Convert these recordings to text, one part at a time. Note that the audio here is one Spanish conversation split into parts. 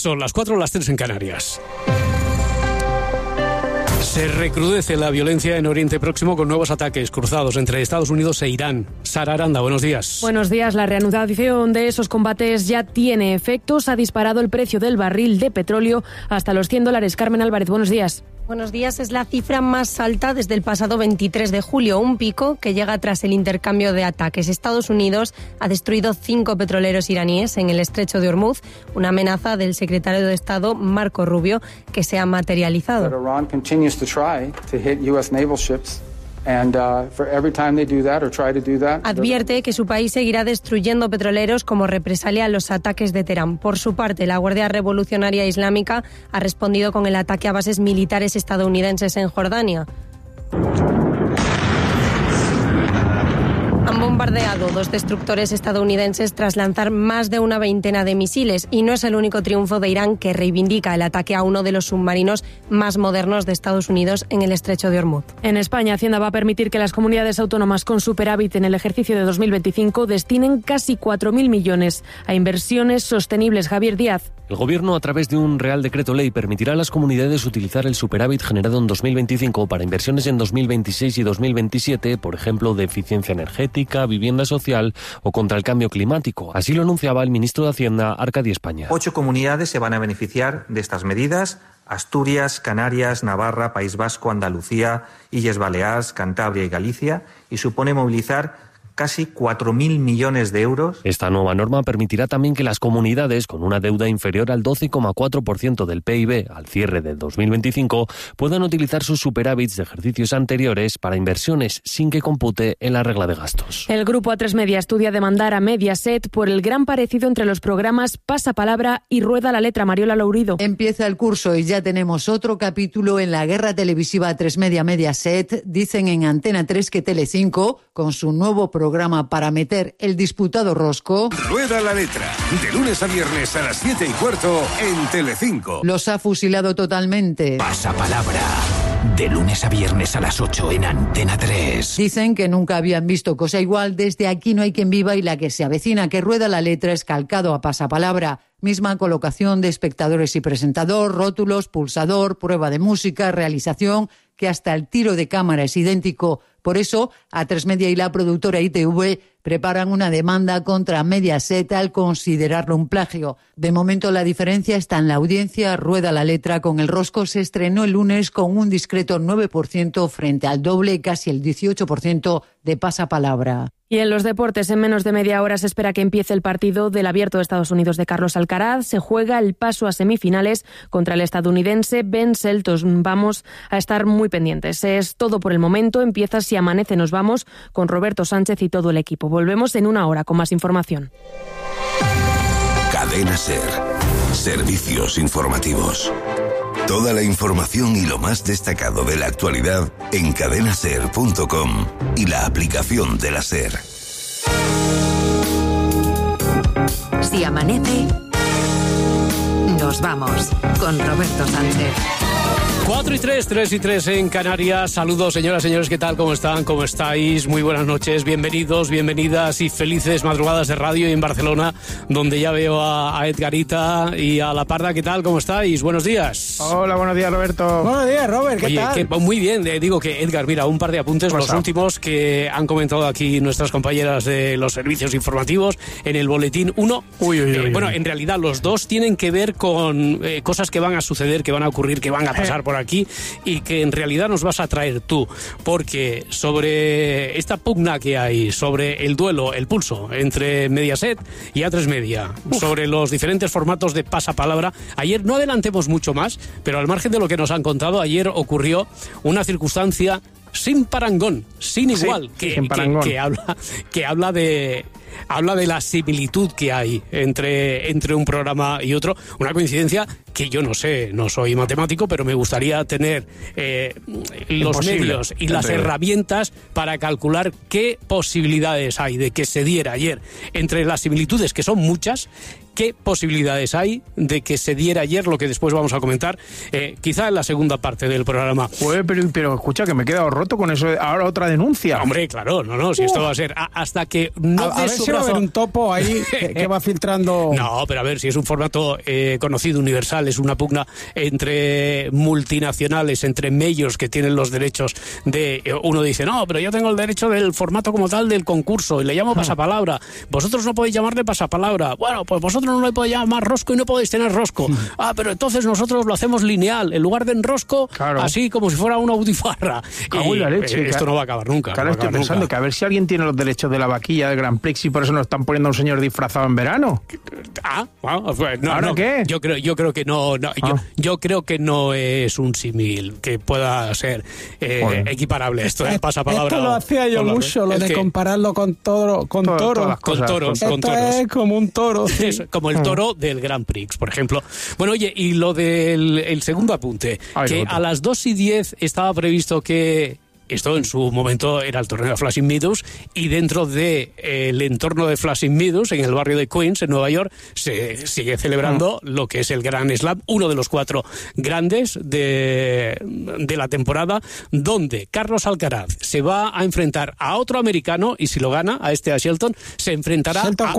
Son las 4, las 3 en Canarias. Se recrudece la violencia en Oriente Próximo con nuevos ataques cruzados entre Estados Unidos e Irán. Sara Aranda, buenos días. Buenos días. La reanudación de esos combates ya tiene efectos. Ha disparado el precio del barril de petróleo hasta los $100. Carmen Álvarez, buenos días. Buenos días. Es la cifra más alta desde el pasado 23 de julio, un pico que llega tras el intercambio de ataques. Estados Unidos ha destruido 5 petroleros iraníes en el estrecho de Hormuz, una amenaza del secretario de Estado Marco Rubio que se ha materializado. Advierte que su país seguirá destruyendo petroleros como represalia a los ataques de Teherán. Por su parte, la Guardia Revolucionaria Islámica ha respondido con el ataque a bases militares estadounidenses en Jordania. Han bombardeado 2 destructores estadounidenses tras lanzar más de una veintena de misiles, y no es el único triunfo de Irán, que reivindica el ataque a uno de los submarinos más modernos de Estados Unidos en el estrecho de Hormuz. En España, Hacienda va a permitir que las comunidades autónomas con superávit en el ejercicio de 2025 destinen casi 4.000 millones a inversiones sostenibles. Javier Díaz. El Gobierno, a través de un Real Decreto Ley, permitirá a las comunidades utilizar el superávit generado en 2025 para inversiones en 2026 y 2027, por ejemplo, de eficiencia energética, vivienda social o contra el cambio climático. Así lo anunciaba el ministro de Hacienda, Arcadi España. 8 comunidades se van a beneficiar de estas medidas: Asturias, Canarias, Navarra, País Vasco, Andalucía, Illes Baleares, Cantabria y Galicia, y supone movilizar casi 4.000 millones de euros. Esta nueva norma permitirá también que las comunidades con una deuda inferior al 12,4% del PIB al cierre de 2025 puedan utilizar sus superávits de ejercicios anteriores para inversiones sin que compute en la regla de gastos. El grupo A3 Media estudia demandar a Mediaset por el gran parecido entre los programas Pasapalabra y Rueda la Letra. Mariola Lourido. Empieza el curso y ya tenemos otro capítulo en la guerra televisiva A3 Media Mediaset. Dicen en Antena 3 que Telecinco, con su nuevo programa para meter el disputado rosco, Rueda la Letra, de lunes a viernes a las 7:15 en Telecinco. Los ha fusilado totalmente. Pasapalabra, de lunes a viernes a las 8 en Antena 3. Dicen que nunca habían visto cosa igual desde Aquí no hay quien viva, y la que se avecina, que Rueda la Letra, es calcado a Pasapalabra. Misma colocación de espectadores y presentador, rótulos, pulsador, prueba de música, realización, que hasta el tiro de cámara es idéntico. Por eso, A3 Media y la productora ITV preparan una demanda contra Mediaset al considerarlo un plagio. De momento, la diferencia está en la audiencia. Rueda la Letra con el rosco se estrenó el lunes con un discreto 9% frente al doble, casi el 18% de Pasapalabra. Y en los deportes, en menos de media hora se espera que empiece el partido del Abierto de Estados Unidos de Carlos Alcaraz. Se juega el paso a semifinales contra el estadounidense Ben Shelton. Vamos a estar muy pendientes. Es todo por el momento. Empieza Si Amanece Nos Vamos con Roberto Sánchez y todo el equipo. Volvemos en una hora con más información. Cadena SER. Servicios informativos. Toda la información y lo más destacado de la actualidad en cadenaser.com y la aplicación de la SER. Si amanece, nos vamos con Roberto Sánchez. 4 y 3, 3 y 3 en Canarias. Saludos, señoras, señores, ¿qué tal? ¿Cómo están? ¿Cómo estáis? Muy buenas noches, bienvenidos, bienvenidas y felices madrugadas de radio en Barcelona, donde ya veo a Edgarita y a La Parda. ¿Qué tal? ¿Cómo estáis? Buenos días. Hola, buenos días, Roberto. Buenos días, Robert, ¿qué tal? Muy bien, digo que Edgar, mira, un par de apuntes, los últimos que han comentado aquí nuestras compañeras de los servicios informativos en el boletín 1. Bueno, en realidad los dos tienen que ver con cosas que van a suceder, que van a ocurrir, que van a pasar por aquí y que en realidad nos vas a traer tú, porque sobre esta pugna que hay, sobre el duelo, el pulso entre Mediaset y A3 Media, sobre los diferentes formatos de Pasapalabra, ayer no adelantemos mucho más, pero al margen de lo que nos han contado, ayer ocurrió una circunstancia sin parangón, sin igual, que habla de la similitud que hay entre un programa y otro, una coincidencia que yo no sé, no soy matemático, pero me gustaría tener los medios y las herramientas para calcular qué posibilidades hay de que se diera ayer entre las similitudes, que son muchas. ¿Qué posibilidades hay de que se diera ayer lo que después vamos a comentar, quizá en la segunda parte del programa? Pero escucha, que me he quedado roto con eso. Ahora otra denuncia. Hombre, claro, no, si esto va a ser hasta que no su brazo. va a haber un topo ahí que va filtrando. No, pero a ver, si es un formato conocido, universal, es una pugna entre multinacionales, entre medios que tienen los derechos de... Uno dice, no, pero yo tengo el derecho del formato como tal del concurso y le llamo pasapalabra. Vosotros no podéis llamarle pasapalabra. Bueno, pues vosotros no le podéis llamar rosco y no podéis tener rosco. Pero entonces nosotros lo hacemos lineal. En lugar de en rosco, así como si fuera una butifarra. Y la leche, esto no va a acabar nunca. Claro, estoy pensando que a ver si alguien tiene los derechos de la vaquilla del Grand Prix y por eso nos están poniendo a un señor disfrazado en verano. Pues no, ¿Ahora qué? Yo creo que no, yo creo que no es un símil que pueda ser equiparable esto de pasapalabra. Esto lo hacía yo mucho, lo de compararlo con toros. Con toros. Es como un toro. Sí. Es como el toro del Grand Prix, por ejemplo. Bueno, oye, y lo del segundo apunte, que a las 2:10 estaba previsto que... Esto en su momento era el torneo de Flushing Meadows y dentro del entorno de Flushing Meadows, en el barrio de Queens, en Nueva York, se sigue celebrando lo que es el Grand Slam, uno de los 4 grandes de la temporada, donde Carlos Alcaraz se va a enfrentar a otro americano y si lo gana, a Shelton, se enfrentará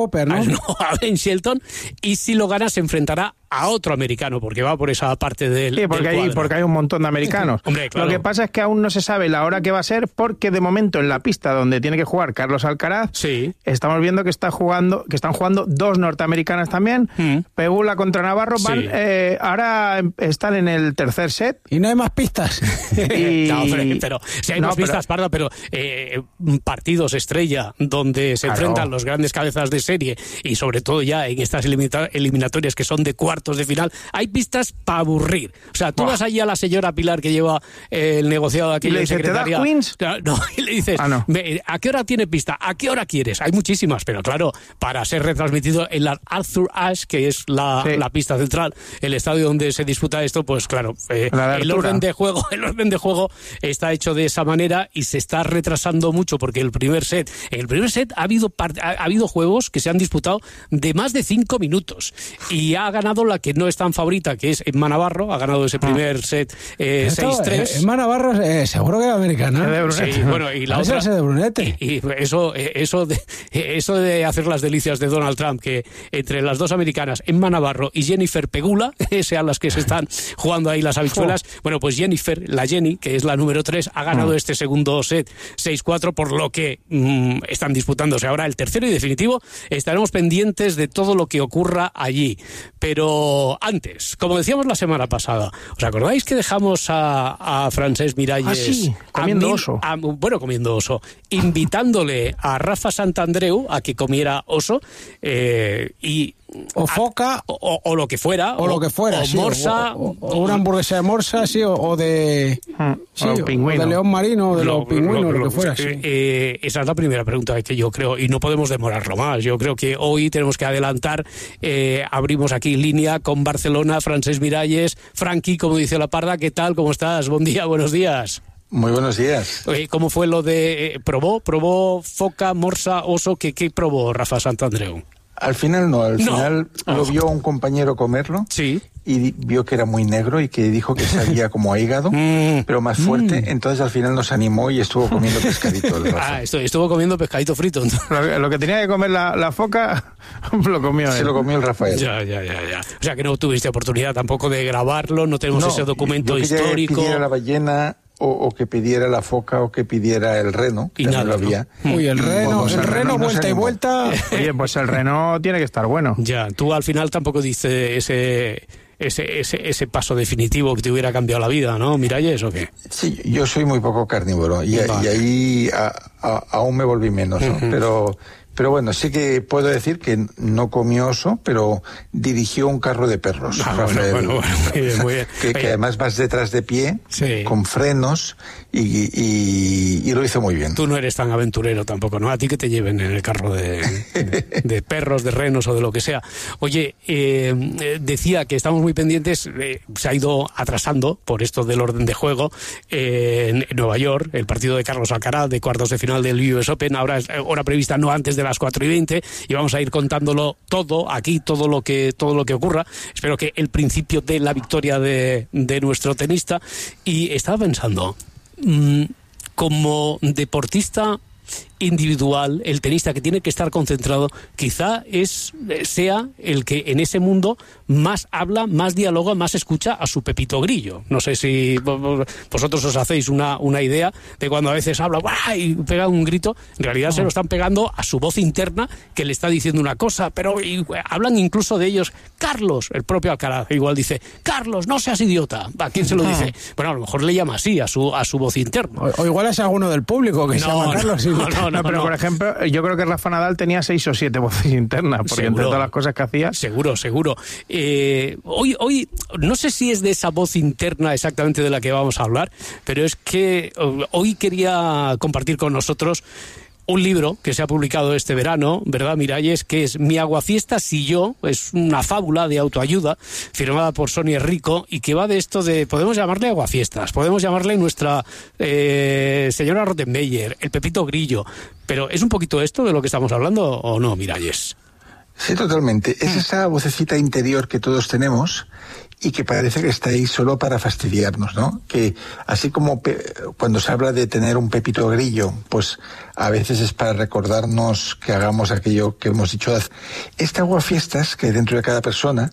a Ben Shelton y si lo gana se enfrentará a otro americano, porque va por esa parte del porque hay un montón de americanos. Hombre, claro. Lo que pasa es que aún no se sabe la hora que va a ser, porque de momento en la pista donde tiene que jugar Carlos Alcaraz, estamos viendo que están jugando 2 norteamericanas también. Pegula contra Navarro, ahora están en el tercer set. Y no hay más pistas. Pero si hay más pistas, Parda, pero partidos estrella donde se enfrentan los grandes cabezas de serie y sobre todo ya en estas eliminatorias que son de cuartos de final, hay pistas para aburrir. O sea, tú vas allí a la señora Pilar que lleva el negociado de aquella secretaria. Queens? No, y le dices, ¿a qué hora tiene pista? ¿A qué hora quieres? Hay muchísimas, pero claro, para ser retransmitido en la Arthur Ashe, que es la pista central, el estadio donde se disputa esto, pues claro, el orden de juego está hecho de esa manera y se está retrasando mucho porque en el primer set ha habido juegos que se han disputado de más de 5 minutos y ha ganado la que no es tan favorita, que es Emma Navarro, ha ganado ese primer set 6-3. Emma Navarro seguro que es americana. Sí, bueno, y la otra... de Brunete. Y eso de hacer las delicias de Donald Trump, que entre las dos americanas, Emma Navarro y Jennifer Pegula, sean las que se están jugando ahí las habichuelas, bueno, pues la Jenny, que es la número 3, ha ganado este segundo set 6-4, por lo que están disputándose ahora el tercero y definitivo. Estaremos pendientes de todo lo que ocurra allí. Pero antes, como decíamos la semana pasada, ¿os acordáis que dejamos a Francesc Miralles comiendo oso? Comiendo oso, invitándole a Rafa Santandreu a que comiera oso o foca o lo que fuera, o morsa, o una hamburguesa de morsa, o de pingüino, o de león marino, o de los pingüinos, lo que fuera. Esa es la primera pregunta que yo creo, y no podemos demorarlo más. Yo creo que hoy tenemos que adelantar. Abrimos aquí línea con Barcelona. Francesc Miralles. Franqui, como dice la Parda, ¿qué tal? ¿Cómo estás? Buen día, buenos días. Muy buenos días. ¿Cómo fue lo de... ¿Probó foca, morsa, oso? ¿Qué probó Rafa Santandreu? Al final final lo vio un compañero comerlo. Sí. Y vio que era muy negro y que dijo que sabía como a hígado, pero más fuerte. Entonces al final nos animó y estuvo comiendo pescadito. Estuvo comiendo pescadito frito. Lo que tenía que comer la foca lo comió él. Se lo comió el Rafael. Ya. O sea que no tuviste oportunidad tampoco de grabarlo, no tenemos ese documento histórico. Que pidiera la ballena o que pidiera la foca o que pidiera el reno. Y nada, lo había. Uy, el reno vuelta y vuelta. Oye, pues el reno tiene que estar bueno. Ya, tú al final tampoco diste ese paso definitivo que te hubiera cambiado la vida, ¿no, Miralles, o qué? Sí, yo soy muy poco carnívoro y ahí aún me volví menos, ¿no? Pero bueno, sí que puedo decir que no comió oso, pero dirigió un carro de perros. Rafael, muy bien. Que además vas detrás de pie, con frenos, y lo hizo muy bien. Tú no eres tan aventurero tampoco, ¿no? A ti que te lleven en el carro de perros, de renos o de lo que sea. Oye, decía que estamos muy pendientes, se ha ido atrasando por esto del orden de juego en Nueva York, el partido de Carlos Alcaraz de cuartos de final del US Open, ahora es hora prevista no antes de las 4:20, y vamos a ir contándolo todo aquí, todo lo que ocurra. Espero que el principio de la victoria de nuestro tenista. Y estaba pensando, como deportista individual, el tenista que tiene que estar concentrado, quizá sea el que en ese mundo más habla, más dialoga, más escucha a su Pepito Grillo. No sé si vosotros os hacéis una idea de cuando a veces habla y pega un grito, en realidad se lo están pegando a su voz interna que le está diciendo una cosa, pero hablan incluso de ellos. Carlos, el propio Alcaraz, igual dice, Carlos, no seas idiota. ¿A quién se lo dice? Bueno, a lo mejor le llama así a su voz interna. O igual es alguno del público que se llama Carlos. No, pero por ejemplo, yo creo que Rafa Nadal tenía 6 o 7 voces internas, porque seguro, entre todas las cosas que hacía... Seguro. Hoy no sé si es de esa voz interna exactamente de la que vamos a hablar, pero es que hoy quería compartir con nosotros un libro que se ha publicado este verano, ¿verdad, Miralles? Que es Mi aguafiestas y yo, es una fábula de autoayuda firmada por Sonia Rico y que va de esto de, podemos llamarle aguafiestas, podemos llamarle nuestra señora Rottenmeier, el Pepito Grillo, pero ¿es un poquito esto de lo que estamos hablando o no, Miralles? Sí, totalmente. Es esa vocecita interior que todos tenemos y que parece que está ahí solo para fastidiarnos, ¿no? Que así como cuando se habla de tener un Pepito Grillo, pues a veces es para recordarnos que hagamos aquello que hemos dicho. Este aguafiestas que hay dentro de cada persona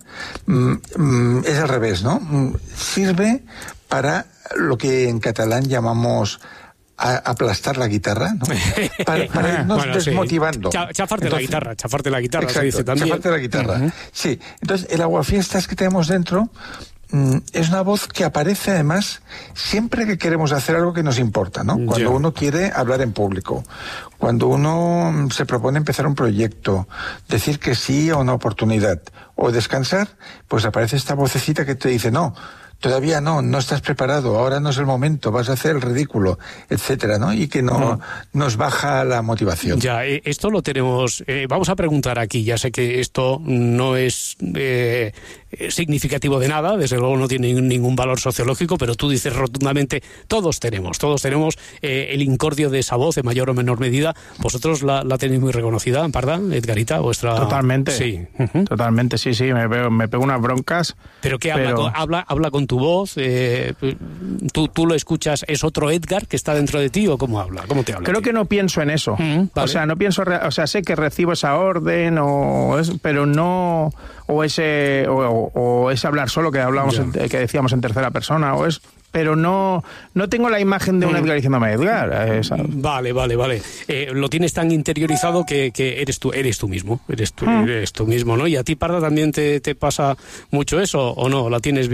es al revés, ¿no? Sirve para lo que en catalán llamamos aplastar la guitarra, ¿no? Para irnos desmotivando. Sí. Chafarte la guitarra, exacto, se dice también. Chafarte la guitarra, sí. Entonces, el aguafiestas que tenemos dentro es una voz que aparece además siempre que queremos hacer algo que nos importa, ¿no? Cuando uno quiere hablar en público, cuando uno se propone empezar un proyecto, decir que sí a una oportunidad o descansar, pues aparece esta vocecita que te dice, no, todavía no estás preparado, ahora no es el momento, vas a hacer el ridículo, etcétera, ¿no? Y que nos baja la motivación. Ya, esto lo tenemos, vamos a preguntar aquí, ya sé que esto no es significativo de nada, desde luego no tiene ningún valor sociológico, pero tú dices rotundamente, todos tenemos el incordio de esa voz en mayor o menor medida. Vosotros la tenéis muy reconocida, ¿Parda, Edgarita? Vuestra... Totalmente, sí. Totalmente, sí, me pego unas broncas. ¿Pero qué habla con tu voz? ¿Tú lo escuchas? ¿Es otro Edgar que está dentro de ti o cómo habla? ¿Cómo te habla? Creo que no pienso en eso. Vale. O sea, no pienso, sé que recibo esa orden pero no, o ese hablar solo que hablamos, que decíamos en tercera persona, pero no tengo la imagen de un Edgar diciéndome Edgar. Vale. Lo tienes tan interiorizado que eres tú mismo, eres tú mismo, ¿no? Y a ti, Parda, también te pasa mucho eso, ¿o no? La tienes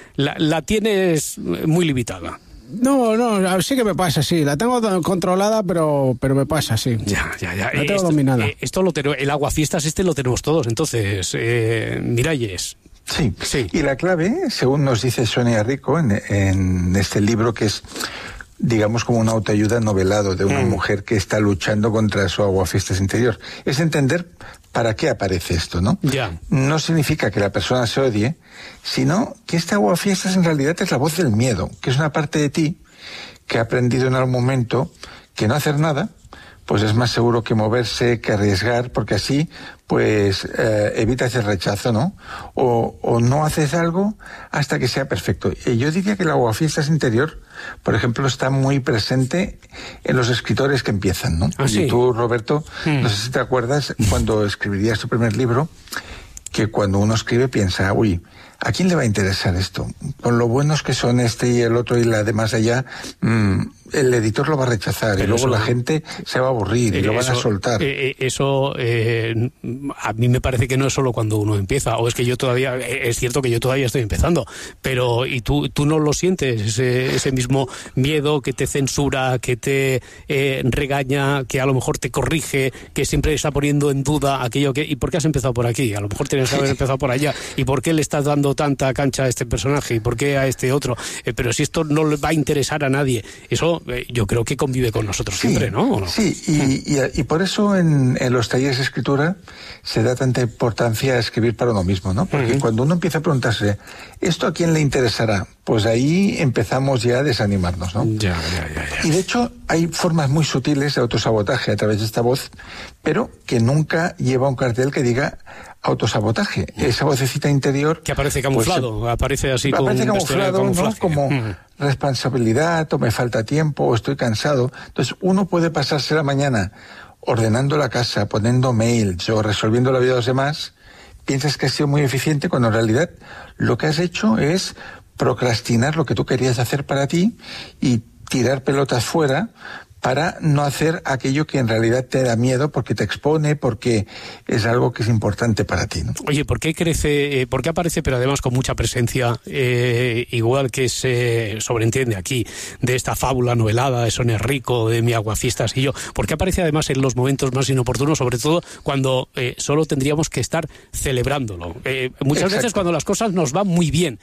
muy limitada. No, sí que me pasa, sí. La tengo controlada, pero me pasa, sí. Ya. La tengo dominada. El aguafiestas lo tenemos todos, entonces, Miralles. Sí, y la clave, según nos dice Sonia Rico en este libro, que es, digamos, como una autoayuda novelado de una mujer que está luchando contra su aguafiestas interior, es entender para qué aparece esto, ¿no? Ya. No significa que la persona se odie, sino que este aguafiestas en realidad es la voz del miedo, que es una parte de ti que ha aprendido en algún momento que no hacer nada pues es más seguro que moverse, que arriesgar, porque así pues evitas el rechazo, ¿no? O no haces algo hasta que sea perfecto. Y yo diría que el aguafiestas interior, por ejemplo, está muy presente en los escritores que empiezan, ¿no? ¿Ah, sí? Y tú, Roberto, no sé si te acuerdas, cuando escribirías tu primer libro, que cuando uno escribe piensa, uy, ¿a quién le va a interesar esto? Con lo buenos que son este y el otro y la de más allá, el editor lo va a rechazar. Pero y luego la gente se va a aburrir y lo van a soltar. Eso a mí me parece que no es solo cuando uno empieza, o es que yo todavía, es cierto que yo todavía estoy empezando, pero y tú no lo sientes, ese mismo miedo que te censura, que te regaña, que a lo mejor te corrige, que siempre está poniendo en duda aquello que... ¿Y por qué has empezado por aquí? A lo mejor tienes que haber empezado por allá. ¿Y por qué le estás dando tanta cancha a este personaje? ¿Y por qué a este otro? Pero si esto no le va a interesar a nadie, eso yo creo que convive con nosotros siempre, ¿no? ¿O no? Sí, y por eso en los talleres de escritura se da tanta importancia a escribir para uno mismo, ¿no? Porque cuando uno empieza a preguntarse, ¿esto a quién le interesará? Pues ahí empezamos ya a desanimarnos, ¿no? Ya. Y de hecho hay formas muy sutiles de autosabotaje a través de esta voz, pero que nunca lleva un cartel que diga autosabotaje. Esa vocecita interior... Que aparece camuflado, pues, aparece así aparece con camuflado, ¿no? Como responsabilidad, o me falta tiempo, o estoy cansado. Entonces, uno puede pasarse la mañana ordenando la casa, poniendo mails o resolviendo la vida de los demás. Piensas que has sido muy eficiente cuando en realidad lo que has hecho es procrastinar lo que tú querías hacer para ti y tirar pelotas fuera para no hacer aquello que en realidad te da miedo porque te expone, porque es algo que es importante para ti, ¿no? Oye, ¿por qué crece, por qué aparece, pero además con mucha presencia, igual que se sobreentiende aquí, de esta fábula novelada de Sonia Rico, de Mi Aguafiestas y yo? ¿Por qué aparece además en los momentos más inoportunos, sobre todo cuando solo tendríamos que estar celebrándolo? Muchas veces cuando las cosas nos van muy bien,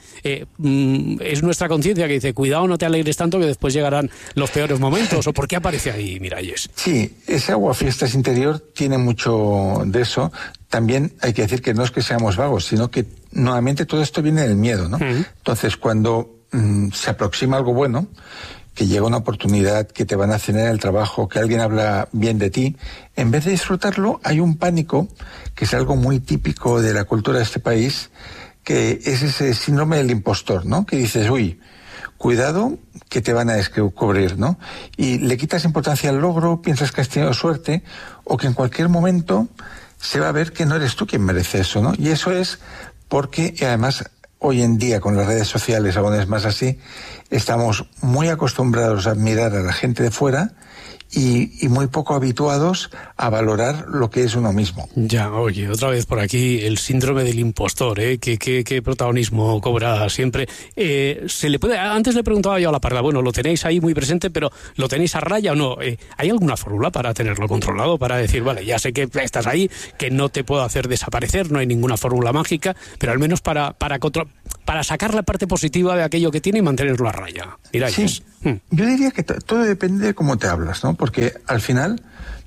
es nuestra conciencia que dice, cuidado, no te alegres tanto que después llegarán los peores momentos. ¿O por qué aparece ahí, Miralles? Sí, ese aguafiestas interior tiene mucho de eso. También hay que decir que no es que seamos vagos, sino que nuevamente todo esto viene del miedo, ¿no? Entonces, cuando se aproxima algo bueno, que llega una oportunidad, que te van a hacer el trabajo, que alguien habla bien de ti, en vez de disfrutarlo, hay un pánico, que es algo muy típico de la cultura de este país, que es ese síndrome del impostor, ¿no? Que dices, uy, cuidado que te van a descubrir, ¿no? Y le quitas importancia al logro, piensas que has tenido suerte, o que en cualquier momento se va a ver que no eres tú quien merece eso, ¿no? Y eso es porque, además, hoy en día con las redes sociales, aún es más así, estamos muy acostumbrados a admirar a la gente de fuera y muy poco habituados a valorar lo que es uno mismo. Ya, oye, otra vez por aquí el síndrome del impostor, que protagonismo cobra siempre. Se le puede, antes le preguntaba yo a la Parla, bueno, lo tenéis ahí muy presente, pero ¿lo tenéis a raya o no? ¿Hay alguna fórmula para tenerlo controlado? Para decir, vale, ya sé que estás ahí, que no te puedo hacer desaparecer, no hay ninguna fórmula mágica, pero al menos para sacar la parte positiva de aquello que tiene y mantenerlo a raya. Miralles. Sí. Yo diría que todo depende de cómo te hablas, ¿no? Porque al final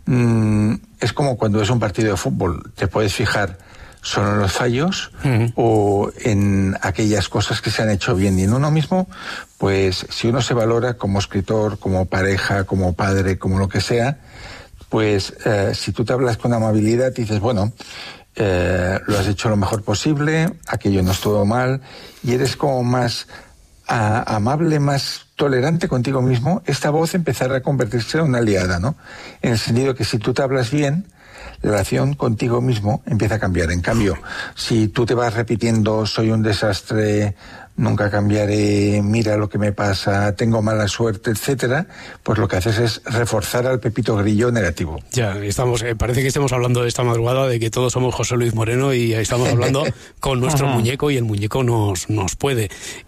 es como cuando es un partido de fútbol. Te puedes fijar solo en los fallos o en aquellas cosas que se han hecho bien. Y en uno mismo, pues si uno se valora como escritor, como pareja, como padre, como lo que sea, pues si tú te hablas con amabilidad y dices, bueno, lo has hecho lo mejor posible, aquello no estuvo mal, y eres como más amable, más tolerante contigo mismo, esta voz empezará a convertirse en una aliada, ¿no? En el sentido que si tú te hablas bien, la relación contigo mismo empieza a cambiar. En cambio, si tú te vas repitiendo, soy un desastre, nunca cambiaré, mira lo que me pasa, tengo mala suerte, etcétera, pues lo que haces es reforzar al Pepito Grillo negativo. Ya, estamos, parece que estemos hablando de esta madrugada de que todos somos José Luis Moreno y estamos hablando con nuestro muñeco y el muñeco nos puede.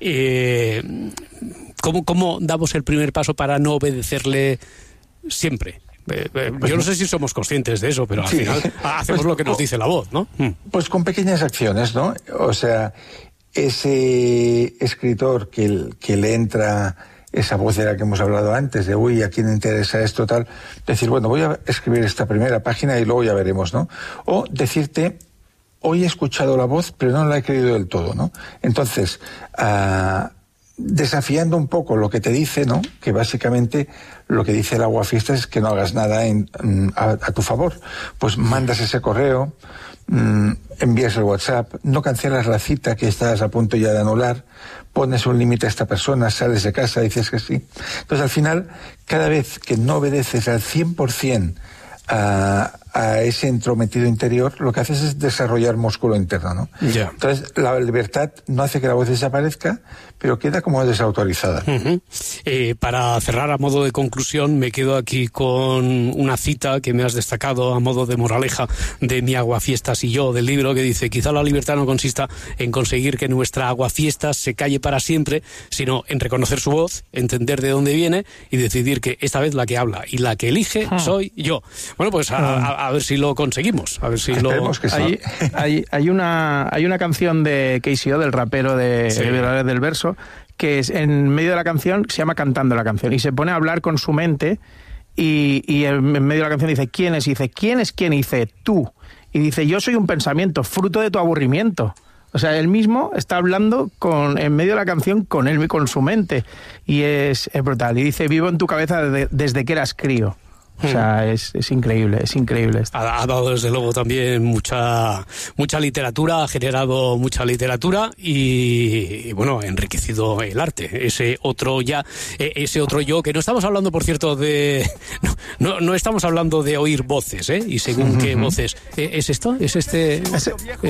¿Cómo damos el primer paso para no obedecerle siempre? Yo no sé si somos conscientes de eso, pero al final hacemos lo que nos dice la voz, ¿no? Pues con pequeñas acciones, ¿no? O sea, ese escritor que le entra esa voz de la que hemos hablado antes, de uy, ¿a quién interesa esto, tal? Decir, bueno, voy a escribir esta primera página y luego ya veremos, ¿no? O decirte, hoy he escuchado la voz, pero no la he creído del todo, ¿no? Entonces, desafiando un poco lo que te dice, ¿no? Que básicamente lo que dice el aguafiestas es que no hagas nada a tu favor. Pues mandas ese correo, envías el WhatsApp, no cancelas la cita que estás a punto ya de anular, pones un límite a esta persona, sales de casa, dices que sí. Entonces al final, cada vez que no obedeces al 100% a ese entrometido interior, lo que haces es desarrollar músculo interno, ¿no? Yeah. Entonces, la libertad no hace que la voz desaparezca, pero queda como desautorizada. Para cerrar, a modo de conclusión, me quedo aquí con una cita que me has destacado a modo de moraleja de Mi Aguafiestas y yo, del libro, que dice: quizá la libertad no consista en conseguir que nuestra aguafiestas se calle para siempre, sino en reconocer su voz, entender de dónde viene y decidir que esta vez la que habla y la que elige soy yo. Bueno, pues a ver si lo conseguimos. A ver si esperemos que sí. Hay una canción de KCO, del rapero de Violadores del Verso, que es, en medio de la canción se llama Cantando la canción, y se pone a hablar con su mente y en medio de la canción dice ¿quién es? Y dice ¿quién es quién? Y dice tú. Y dice yo soy un pensamiento, fruto de tu aburrimiento. O sea, él mismo está hablando en medio de la canción con él, con su mente. Y es brutal. Y dice, vivo en tu cabeza desde que eras crío. O sea, es increíble, es increíble. Ha dado desde luego también mucha literatura, ha generado mucha literatura y bueno, ha enriquecido el arte. Ese otro yo, que no estamos hablando, por cierto, no estamos hablando de oír voces, y según qué voces. ¿Es esto? ¿Es este?